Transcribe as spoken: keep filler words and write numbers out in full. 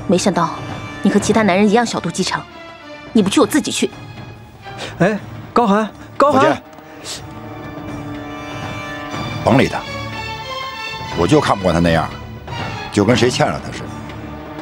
没想到你和其他男人一样小肚鸡肠，你不去我自己去。 哎，高寒，高寒， 甭理他，我就看不惯他那样，就跟谁欠了他似的。